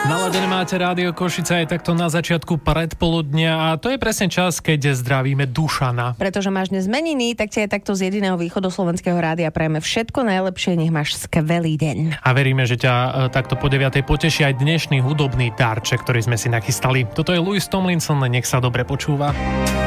Naladené máte Rádio Košice aj takto na začiatku predpoludnia a to je presne čas, keď zdravíme Dušana. Pretože máš dnes meniny, tak ti aj takto z jediného východoslovenského rádia prajeme všetko najlepšie, nech máš skvelý deň. A veríme, že ťa takto po 9:00 poteší aj dnešný hudobný darček, ktorý sme si nachystali. Toto je Louis Tomlinson, nech sa dobre počúva.